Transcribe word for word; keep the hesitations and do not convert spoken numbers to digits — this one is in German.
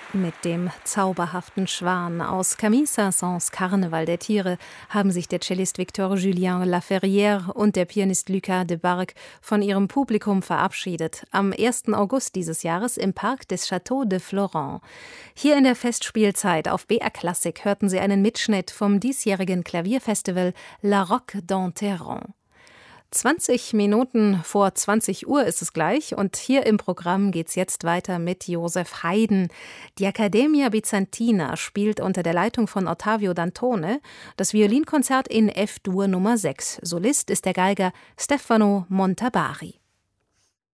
Mit dem zauberhaften Schwan aus Camille Saint-Saëns Karneval der Tiere haben sich der Cellist Victor Julien Laferrière und der Pianist Lucas Debargue von ihrem Publikum verabschiedet, am ersten August dieses Jahres im Park des Château de Florent. Hier in der Festspielzeit auf B R Klassik hörten sie einen Mitschnitt vom diesjährigen Klavierfestival La Roque d'Enterrand. zwanzig Minuten vor zwanzig Uhr ist es gleich und hier im Programm geht's jetzt weiter mit Joseph Haydn. Die Accademia Bizantina spielt unter der Leitung von Ottavio Dantone das Violinkonzert in F-Dur Nummer sechs. Solist ist der Geiger Stefano Montabari.